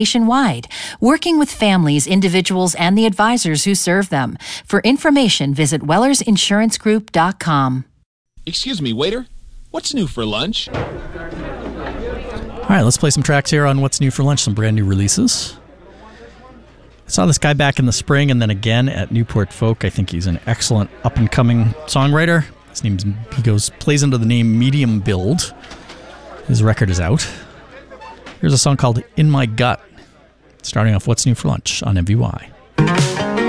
nationwide, working with families, individuals, and the advisors who serve them. For information, visit wellersinsurancegroup.com. Excuse me, waiter. What's new for lunch? All right, let's play some tracks here on What's New for Lunch, some brand new releases. I saw this guy back in the spring and then again at Newport Folk. I think he's an excellent up-and-coming songwriter. Plays under the name Medium Build. His record is out. Here's a song called In My Gut, starting off What's New for Lunch on MVY.